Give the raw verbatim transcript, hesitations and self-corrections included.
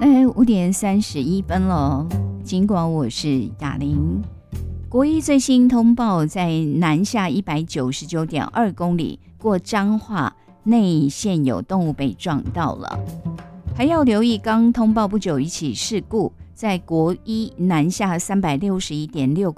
哎，五点三十一分了。尽管我是雅玲，国一最新通报，在南下一百九十九点二公里过彰化内现有动物被撞到了，还要留意刚通报不久一起事故，在国一南下三百六十一点六